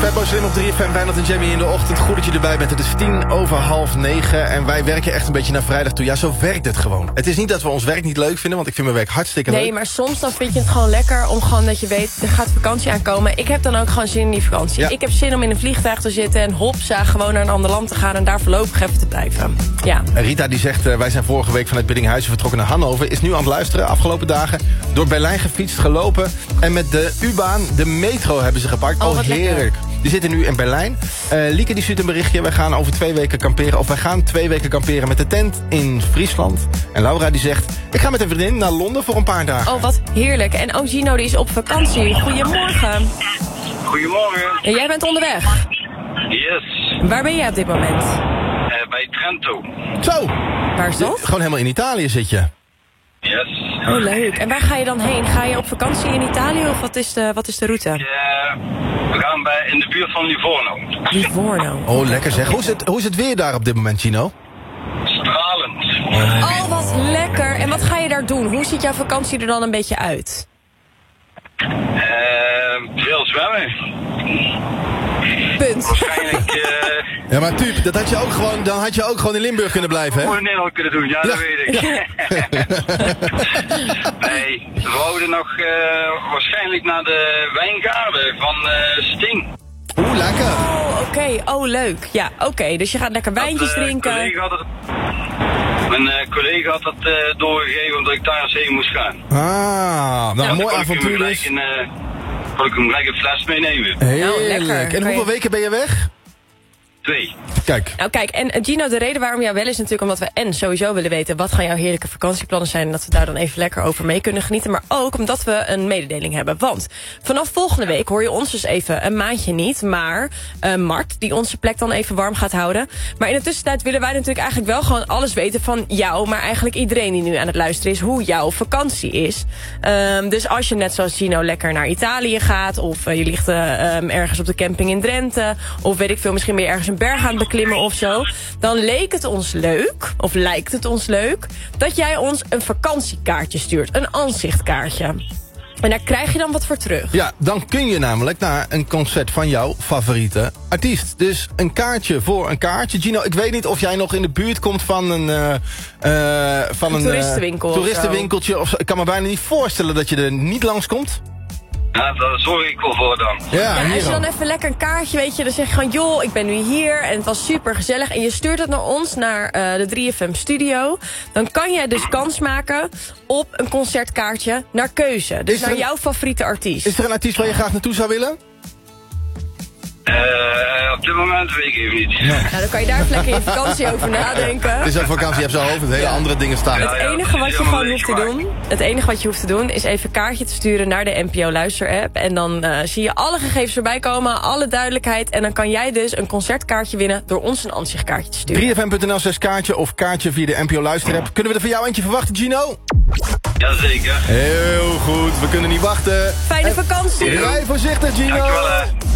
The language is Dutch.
Fatboy Slim op 3FM, Wijnald en Jamie in de ochtend. Goed dat je erbij bent. Het is 8:10 en wij werken echt een beetje naar vrijdag toe. Ja, zo werkt het gewoon. Het is niet dat we ons werk niet leuk vinden, want ik vind mijn werk hartstikke leuk. Nee, maar soms dan vind je het gewoon lekker om gewoon dat je weet, er gaat vakantie aankomen. Ik heb dan ook gewoon zin in die vakantie. Ja. Ik heb zin om in een vliegtuig te zitten en hopsa, gewoon naar een ander land te gaan en daar voorlopig even te blijven. Ja. Rita die zegt, wij zijn vorige week vanuit Biddinghuizen vertrokken naar Hannover. Is nu aan het luisteren, afgelopen dagen. Door Berlijn gefietst, gelopen. En met de U-baan, de metro hebben ze gepakt. Oh, wat heerlijk. lekker. Die zitten nu in Berlijn. Lieke die stuurt een berichtje. Wij gaan over 2 weken kamperen. Of wij gaan 2 weken kamperen met de tent in Friesland. En Laura die zegt, ik ga met een vriendin naar Londen voor een paar dagen. Oh, wat heerlijk. En ook Gino die is op vakantie. Goedemorgen. Goedemorgen. En jij bent onderweg. Yes. Waar ben jij op dit moment? Bij Trento. Zo, Waar is dat? gewoon helemaal in Italië zit je. Yes. Oh, leuk. En waar ga je dan heen? Ga je op vakantie in Italië of wat is de route? We gaan in de buurt van Livorno. Livorno. Oh, lekker zeg. Hoe is het weer daar op dit moment, Gino? Stralend. Oh, wat lekker. En wat ga je daar doen? Hoe ziet jouw vakantie er dan een beetje uit? Veel zwemmen. Punt. Waarschijnlijk Ja, maar Tuub, dan had je ook gewoon in Limburg kunnen blijven, hè? voor Nederland kunnen doen. Ja, dat weet ik. Nee, we wouden nog waarschijnlijk naar de wijngaarden van Sting. Oeh, lekker. Oh, oké. Oh, leuk. Ja, oké. Dus je gaat lekker wijntjes drinken. Mijn collega had dat doorgegeven omdat ik daar heen moest gaan. Ah, nou, Ja, mooi dan avontuur dus. kon ik hem gelijk een fles meenemen. Heerlijk. lekker. En hoeveel weken ben je weg? 2. Kijk. Nou kijk, en Gino, de reden waarom jou wel is natuurlijk omdat we sowieso willen weten wat gaan jouw heerlijke vakantieplannen zijn en dat we daar dan even lekker over mee kunnen genieten, maar ook omdat we een mededeling hebben. Want vanaf volgende week hoor je ons dus even een maandje niet, maar Mart die onze plek dan even warm gaat houden. Maar in de tussentijd willen wij natuurlijk eigenlijk wel gewoon alles weten van jou, maar eigenlijk iedereen die nu aan het luisteren is, hoe jouw vakantie is. Dus als je net zoals Gino lekker naar Italië gaat, of je ligt ergens op de camping in Drenthe, of weet ik veel, misschien ben je ergens een berg aan het beklimmen of zo, dan lijkt het ons leuk dat jij ons een vakantiekaartje stuurt, een aanzichtkaartje. En daar krijg je dan wat voor terug. Ja, dan kun je namelijk naar een concert van jouw favoriete artiest. Dus een kaartje voor een kaartje. Gino, ik weet niet of jij nog in de buurt komt van een toeristenwinkel toeristenwinkeltje. Ik kan me bijna niet voorstellen dat je er niet langs komt. Ja, daar zorg ik wel voor dan. Ja, als je hier dan even lekker een kaartje, weet je, dan zeg je gewoon, joh, ik ben nu hier en het was super gezellig. En je stuurt het naar ons, naar de 3FM studio. Dan kan jij dus kans maken op een concertkaartje naar keuze. Dus naar jouw favoriete artiest. Is er een artiest waar je graag naartoe zou willen? Op dit moment weet ik even niet. Ja. Nou, dan kan je daar even lekker in vakantie over nadenken. Het is ook vakantie, je hebt zo hoofd, hele andere dingen staan. Het enige wat je gewoon hoeft te doen, het enige wat je hoeft te doen, is even een kaartje te sturen naar de NPO Luister-app. En dan zie je alle gegevens erbij komen, alle duidelijkheid. En dan kan jij dus een concertkaartje winnen door ons een ansichtkaartje te sturen. 3fm.nl/kaartje of kaartje via de NPO Luister-app. Kunnen we er voor jou eentje verwachten, Gino? Jazeker. Heel goed, we kunnen niet wachten. Fijne vakantie! Rij voorzichtig, Gino! Dankjewel.